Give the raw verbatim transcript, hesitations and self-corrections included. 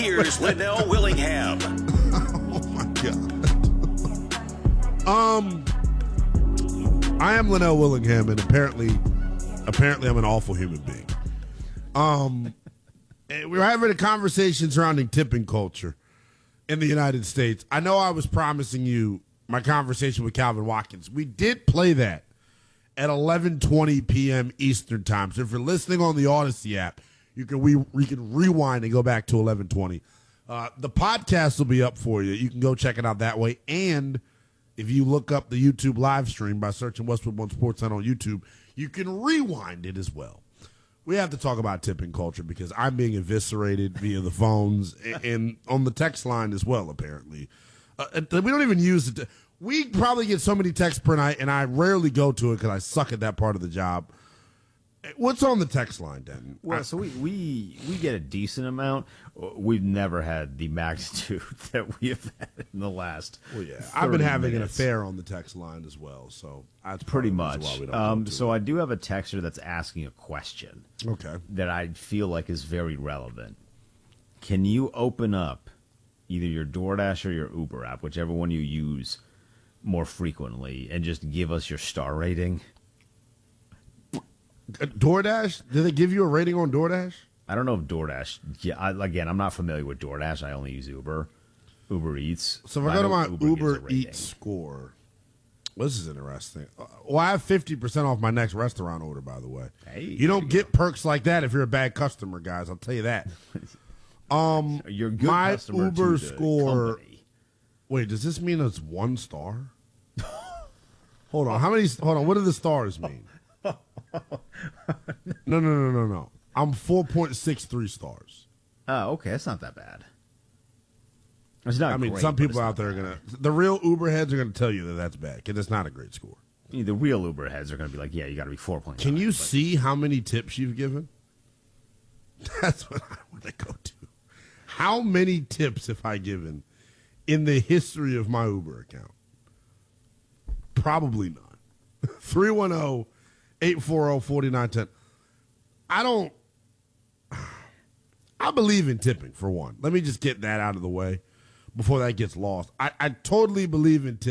Here's Linnell Willingham. Oh, my God. um, I am Linnell Willingham, and apparently, apparently I'm an awful human being. Um, we were having a conversation surrounding tipping culture in the United States. I know I was promising you my conversation with Calvin Watkins. We did play that at eleven twenty p.m. Eastern time. So if you're listening on the Odyssey app, you can we we can rewind and go back to eleven twenty. Uh, the podcast will be up for you. You can go check it out that way. And if you look up the YouTube live stream by searching Westwood One Sports Center on YouTube, you can rewind it as well. We have to talk about tipping culture because I'm being eviscerated via the phones and, and on the text line as well, apparently. Uh, we don't even use it. We probably get so many texts per night, and I rarely go to it because I suck at that part of the job. What's on the text line, Denton? Well, so we, we we get a decent amount. We've never had the magnitude that we have had in the last. Well, yeah, I've been having minutes. an affair on the text line as well, so that's pretty much. much. Why we don't Um, go to so it. I do have a texter that's asking a question. Okay. That I feel like is very relevant. Can you open up either your DoorDash or your Uber app, whichever one you use more frequently, and just give us your star rating? DoorDash? Did they give you a rating on DoorDash? I don't know if DoorDash. Yeah, I, again, I'm not familiar with DoorDash. I only use Uber, Uber Eats. So if I go to my Uber, Uber Eats score, well, this is interesting. Uh, well, I have fifty percent off my next restaurant order, by the way. Hey, you don't get go. perks like that if you're a bad customer, guys. I'll tell you that. Um, you're a good my customer Uber to the score. company. Wait, does this mean it's one star? Hold on. How many? Hold on. What do the stars mean? No, no, no, no, no. I'm four point six three stars. Oh, okay. That's not that bad. It's not I mean, great, some people out not there are bad. going to, the real Uber heads are going to tell you that that's bad because it's not a great score. I mean, the real Uber heads are going to be like, yeah, you got to be four point nine. Can you but... see how many tips you've given? That's what I want to go to. How many tips have I given in the history of my Uber account? Probably none. three one zero, eight four zero, four nine one zero. I don't, I believe in tipping, for one. Let me just get that out of the way before that gets lost. I, I totally believe in tipping.